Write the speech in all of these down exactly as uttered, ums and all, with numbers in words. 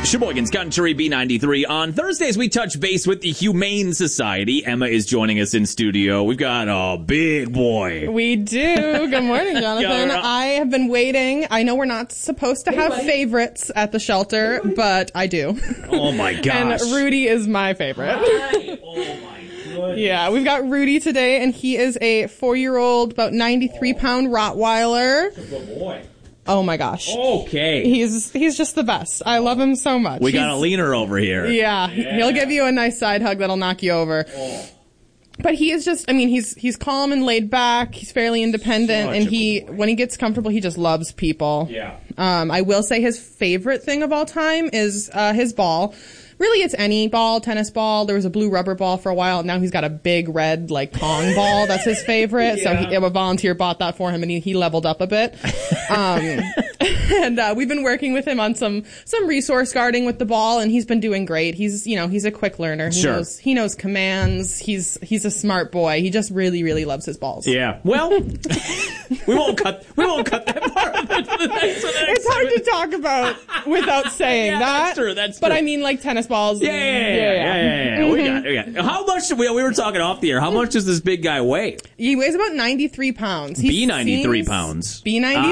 Sheboygan's Country B ninety-three. On Thursdays, we touch base with the Humane Society. Emma is joining us in studio. We've got a big boy. We do. Good morning, Jonathan. I have been waiting. I know we're not supposed to have favorites at the shelter, but I do. Oh, my gosh. And Rudy is my favorite. Hi. Oh, my goodness. Yeah, we've got Rudy today, and he is a four-year-old, about ninety-three pound Rottweiler. Good boy. Oh my gosh. Okay. He's he's just the best. I love him so much. We he's, got a leaner over here. Yeah, yeah, he'll give you a nice side hug that'll knock you over. Oh. But he is just, I mean, he's he's calm and laid back. He's fairly independent, Such and a he good boy. when he gets comfortable, he just loves people. Yeah. Um, I will say his favorite thing of all time is uh, his ball. Really, it's any ball, tennis ball. There was a blue rubber ball for a while. Now he's got a big red, like, Kong ball. That's his favorite. Yeah. So he, a volunteer bought that for him, and he, he leveled up a bit. Um, and uh, we've been working with him on some some resource guarding with the ball, and he's been doing great. He's, you know, he's a quick learner. He Sure. knows he knows commands. He's he's a smart boy. He just really, really loves his balls. Yeah. Well, we won't cut. We won't cut that part of it for the next. For the next It's hard segment. to talk about without saying Yeah, that. that's true, that's But true. I mean, like tennis balls. Yeah, and- yeah, yeah, yeah, yeah, yeah, yeah. We got, we got. How much? We, we were talking off the air. How much does this big guy weigh? He weighs about ninety-three pounds. He B ninety-three seems- pounds. B ninety-three.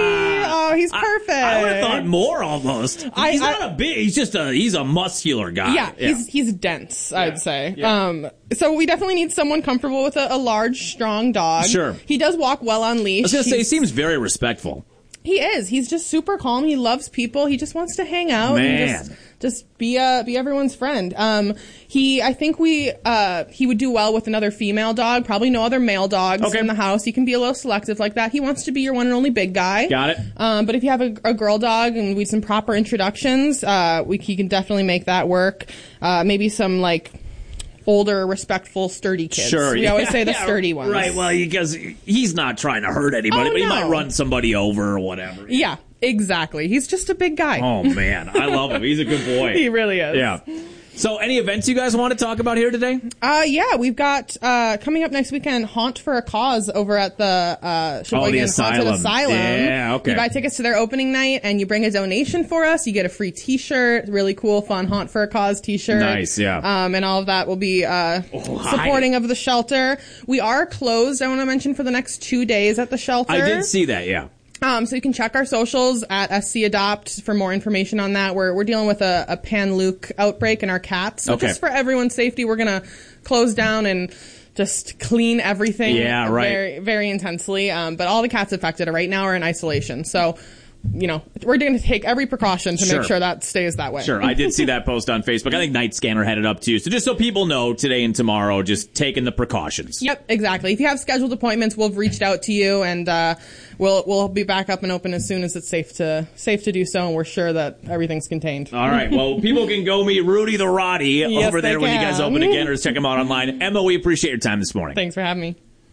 Ah. Oh, he's I- perfect. I, would have thought more almost. I- he's I- not a big. He's just a. He's a muscular guy. Yeah, he's he's dense, Yeah. I'd say. Yeah. Um, so we definitely need someone comfortable with a, a large, strong dog. Sure. He does walk well on leash. I was gonna say he He's- seems very respectful. He is. He's just super calm. He loves people. He just wants to hang out Man. and just just be uh be everyone's friend. Um, he I think we uh he would do well with another female dog. Probably no other male dogs Okay. in the house. He can be a little selective like that. He wants to be your one and only big guy. Got it. Um, but if you have a, a girl dog and we some proper introductions, uh, we he can definitely make that work. Uh, maybe some like older, respectful, sturdy kids. Sure. We yeah, always say the yeah, sturdy ones. Right. Well, because he's not trying to hurt anybody, Oh, but he no. might run somebody over or whatever. Yeah, exactly. He's just a big guy. Oh man, I love him. He's a good boy. He really is. Yeah. So, any events you guys want to talk about here today? Uh, yeah, we've got, uh, coming up next weekend, Haunt for a Cause over at the, uh, Sheboygan Haunted Asylum. Asylum. Yeah, okay. You buy tickets to their opening night and you bring a donation for us. You get a free t-shirt, really cool, fun Haunt for a Cause t-shirt. Nice, yeah. Um, and all of that will be, uh, Oh, hi. supporting of the shelter. We are closed, I want to mention, for the next two days at the shelter. I did see that. Yeah. Um, so you can check our socials at S C Adopt for more information on that. We're we're dealing with a, a Pan-Luc outbreak in our cats. So Okay. just for everyone's safety, we're gonna close down and just clean everything Yeah, right. very very intensely. Um, but all the cats affected right now are in isolation. So, you know, we're going to take every precaution to Sure. make sure that stays that way. Sure, I did see that post on Facebook. I think Night Scanner had it up too. So just so people know, today and tomorrow, just taking the precautions. Yep, exactly. If you have scheduled appointments, we'll have reached out to you, and uh, we'll we'll be back up and open as soon as it's safe to safe to do so, and we're sure that everything's contained. All right. Well, people can go meet Rudy the Roddy Yes, over there they when you guys can. open again, or just check him out online. Emma, we appreciate your time this morning. Thanks for having me.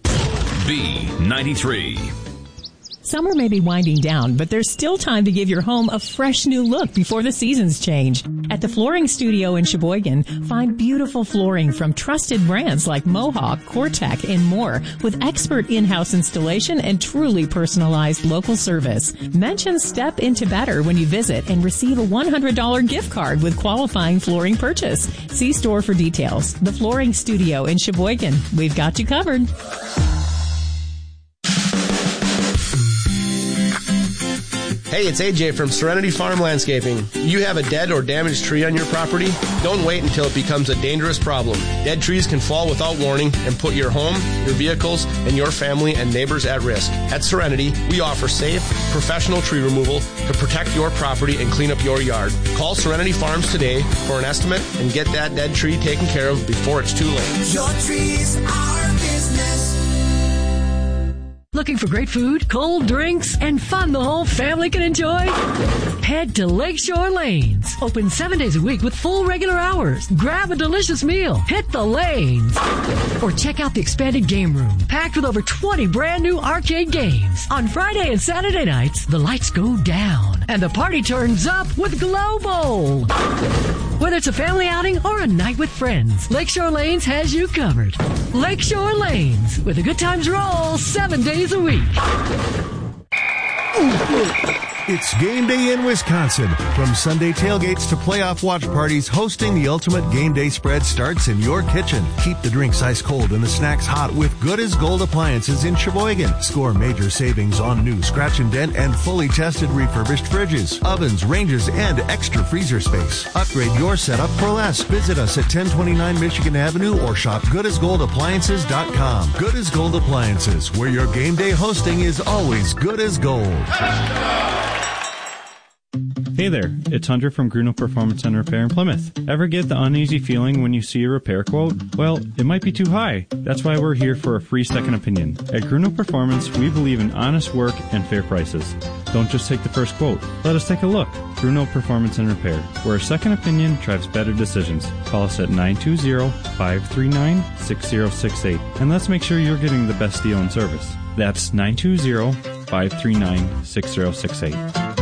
B ninety-three. Summer may be winding down, but there's still time to give your home a fresh new look before the seasons change. At the Flooring Studio in Sheboygan, find beautiful flooring from trusted brands like Mohawk, Cortec, and more, with expert in-house installation and truly personalized local service. Mention Step Into Better when you visit and receive a one hundred dollars gift card with qualifying flooring purchase. See store for details. The Flooring Studio in Sheboygan. We've got you covered. Hey, it's A J from Serenity Farm Landscaping. You have a dead or damaged tree on your property? Don't wait until it becomes a dangerous problem. Dead trees can fall without warning and put your home, your vehicles, and your family and neighbors at risk. At Serenity, we offer safe, professional tree removal to protect your property and clean up your yard. Call Serenity Farms today for an estimate and get that dead tree taken care of before it's too late. Your tree's our business. Looking for great food, cold drinks, and fun the whole family can enjoy? Head to Lakeshore Lanes. Open seven days a week with full regular hours. Grab a delicious meal. Hit the lanes. Or check out the expanded game room, packed with over twenty brand new arcade games. On Friday and Saturday nights, the lights go down and the party turns up with Glow Bowl. Whether it's a family outing or a night with friends, Lakeshore Lanes has you covered. Lakeshore Lanes, where the good times roll seven days a week. It's game day in Wisconsin. From Sunday tailgates to playoff watch parties, hosting the ultimate game day spread starts in your kitchen. Keep the drinks ice cold and the snacks hot with Good as Gold appliances in Sheboygan. Score major savings on new scratch and dent and fully tested refurbished fridges, ovens, ranges, and extra freezer space. Upgrade your setup for less. Visit us at ten twenty-nine Michigan Avenue or shop good as gold appliances dot com. Good as Gold Appliances, where your game day hosting is always good as gold. Hey there, it's Hunter from Gruno Performance and Repair in Plymouth. Ever get the uneasy feeling when you see a repair quote? Well, it might be too high. That's why we're here for a free second opinion. At Gruno Performance, we believe in honest work and fair prices. Don't just take the first quote. Let us take a look. Gruno Performance and Repair, where a second opinion drives better decisions. Call us at nine two zero, five three nine, six zero six eight, and let's make sure you're getting the best deal and service. That's nine two zero, five three nine, six zero six eight.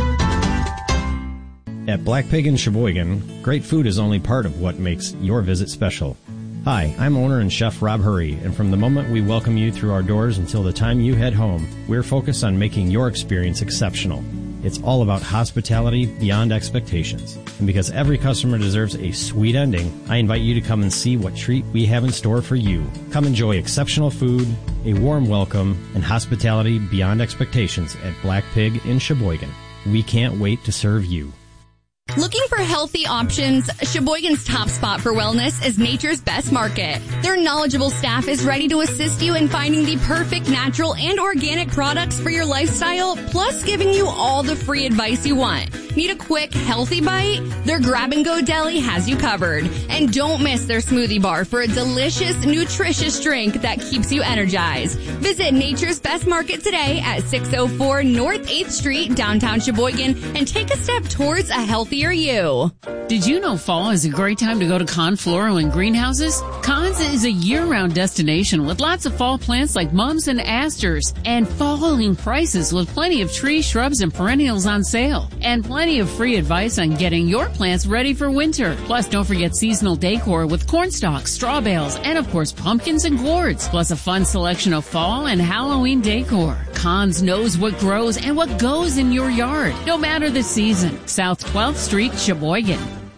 At Black Pig in Sheboygan, great food is only part of what makes your visit special. Hi, I'm owner and chef Rob Hurry, and from the moment we welcome you through our doors until the time you head home, we're focused on making your experience exceptional. It's all about hospitality beyond expectations. And because every customer deserves a sweet ending, I invite you to come and see what treat we have in store for you. Come enjoy exceptional food, a warm welcome, and hospitality beyond expectations at Black Pig in Sheboygan. We can't wait to serve you. Looking for healthy options? Sheboygan's top spot for wellness is Nature's Best Market. Their knowledgeable staff is ready to assist you in finding the perfect natural and organic products for your lifestyle, plus giving you all the free advice you want. Need a quick, healthy bite? Their grab-and-go deli has you covered. And don't miss their smoothie bar for a delicious, nutritious drink that keeps you energized. Visit Nature's Best Market today at six oh four North eighth Street, downtown Sheboygan, and take a step towards a healthier you. Did you know fall is a great time to go to Kahn Floral and Greenhouses? Kahn's is a year-round destination with lots of fall plants like mums and asters, and falling prices with plenty of trees, shrubs, and perennials on sale, and plenty of free advice on getting your plants ready for winter. Plus, don't forget seasonal decor with corn stalks, straw bales, and of course pumpkins and gourds, plus a fun selection of fall and Halloween decor. Kahn's knows what grows and what goes in your yard, no matter the season. South twelfth Street, Sheboygan.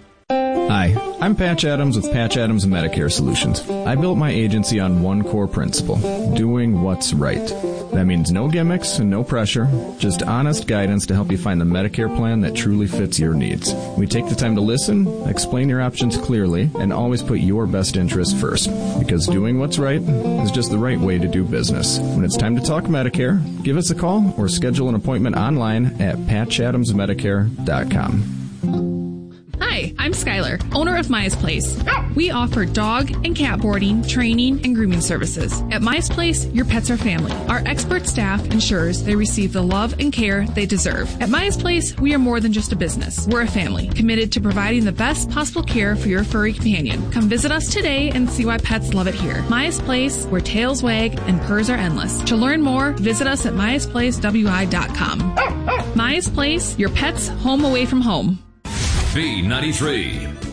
Hi, I'm Patch Adams with Patch Adams Medicare Solutions. I built my agency on one core principle, doing what's right. That means no gimmicks and no pressure, just honest guidance to help you find the Medicare plan that truly fits your needs. We take the time to listen, explain your options clearly, and always put your best interest first. Because doing what's right is just the right way to do business. When it's time to talk Medicare, give us a call or schedule an appointment online at patch adams medicare dot com. Hi, I'm Skylar, owner of Maya's Place. We offer dog and cat boarding, training, and grooming services. At Maya's Place, your pets are family. Our expert staff ensures they receive the love and care they deserve. At Maya's Place, we are more than just a business. We're a family, committed to providing the best possible care for your furry companion. Come visit us today and see why pets love it here. Maya's Place, where tails wag and purrs are endless. To learn more, visit us at mayas place w i dot com. Maya's Place, your pet's home away from home. B ninety-three.